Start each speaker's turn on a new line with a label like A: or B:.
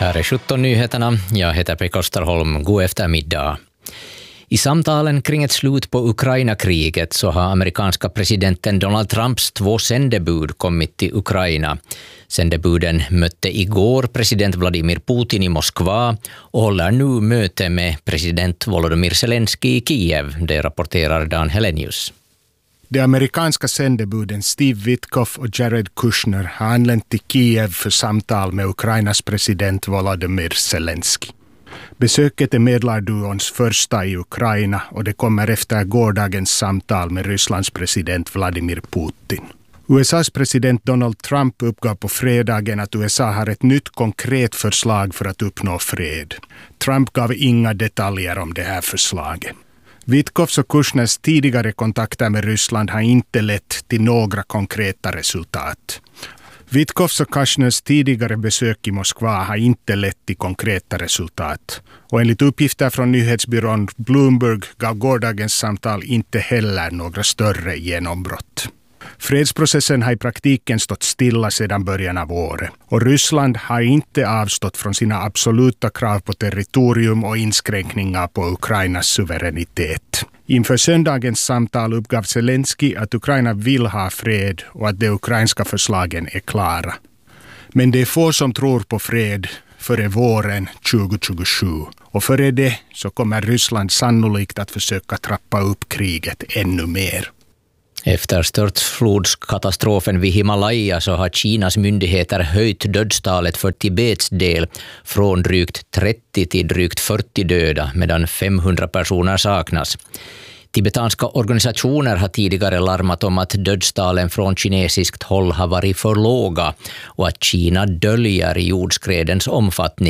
A: här är 17 nyheterna. Jag heter Pekka Starholm. God eftermiddag. I samtalen kring ett slut på Ukraina-kriget så har amerikanska presidenten Donald Trumps 2 sändebud kommit till Ukraina. Sändebuden mötte igår president Vladimir Putin i Moskva och håller nu möte med president Volodymyr Zelensky i Kiev, det rapporterar Dan Helenius.
B: De amerikanska sändebuden Steve Witkoff och Jared Kushner har anlänt till Kiev för samtal med Ukrainas president Volodymyr Zelensky. Besöket är medlarduons första i Ukraina och det kommer efter gårdagens samtal med Rysslands president Vladimir Putin. USAs president Donald Trump uppgav på fredagen att USA har ett nytt konkret förslag för att uppnå fred. Trump gav inga detaljer om det här förslaget. Witkoffs och Kushners tidigare kontakter med Ryssland har inte lett till några konkreta resultat. Witkoffs och Kushners tidigare besök i Moskva har inte lett till konkreta resultat. Och enligt uppgifter från nyhetsbyrån Bloomberg gav gårdagens samtal inte heller några större genombrott. Fredsprocessen har i praktiken stått stilla sedan början av året. Och Ryssland har inte avstått från sina absoluta krav på territorium och inskränkningar på Ukrainas suveränitet. Inför söndagens samtal uppgav Zelensky att Ukraina vill ha fred och att de ukrainska förslagen är klara. Men det är få som tror på fred före våren 2027. Och före det så kommer Ryssland sannolikt att försöka trappa upp kriget ännu mer.
A: Efter störtflodskatastrofen vid Himalaya så har Kinas myndigheter höjt dödstalet för Tibets del från drygt 30 till drygt 40 döda, medan 500 personer saknas. Tibetanska organisationer har tidigare larmat om att dödstalen från kinesiskt håll har varit för låga och att Kina döljer jordskredens omfattning.